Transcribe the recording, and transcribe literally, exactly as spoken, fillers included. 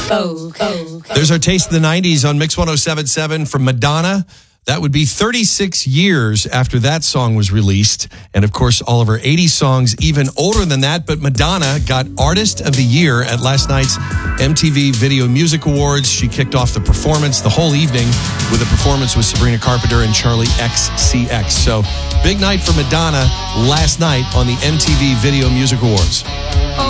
Go, go, go. There's our Taste of the nineties on Mix one oh seven point seven from Madonna. That would be thirty-six years after that song was released. And of course, all of her eighties songs even older than that. But Madonna got Artist of the Year at last night's M T V Video Music Awards. She kicked off the performance the whole evening with a performance with Sabrina Carpenter and Charlie X C X. So big night for Madonna last night on the M T V Video Music Awards.